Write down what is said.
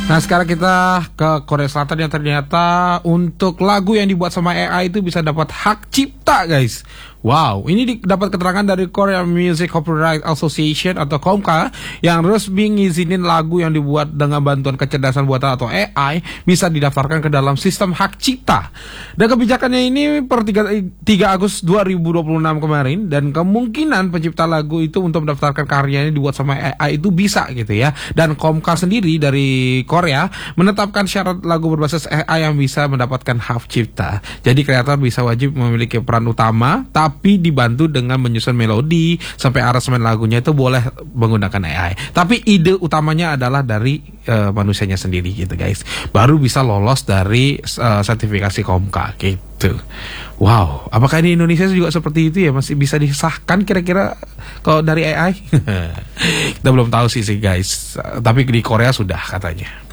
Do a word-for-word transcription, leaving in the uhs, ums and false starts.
Nah sekarang kita ke Korea Selatan yang ternyata untuk lagu yang dibuat sama A I itu bisa dapat hak cipta guys. Wow, ini di, dapat keterangan dari Korea Music Copyright Association atau K O M K A yang resmi ngizinin lagu yang dibuat dengan bantuan kecerdasan buatan atau A I bisa didaftarkan ke dalam sistem hak cipta. Dan kebijakannya ini per tiga Agustus dua ribu dua puluh enam kemarin, dan kemungkinan pencipta lagu itu untuk mendaftarkan karyanya dibuat sama A I itu bisa gitu ya. Dan K O M K A sendiri dari Korea menetapkan syarat lagu berbasis A I yang bisa mendapatkan hak cipta. Jadi kreator bisa wajib memiliki peran utama, tapi dibantu dengan menyusun melodi sampai aransemen lagunya itu boleh menggunakan A I. Tapi ide utamanya adalah dari uh, manusianya sendiri gitu guys. Baru bisa lolos dari uh, sertifikasi K O M K A gitu. Wow, apakah di Indonesia juga seperti itu ya? Masih bisa disahkan kira-kira kalau dari A I? Kita belum tahu sih sih guys. Tapi di Korea sudah katanya.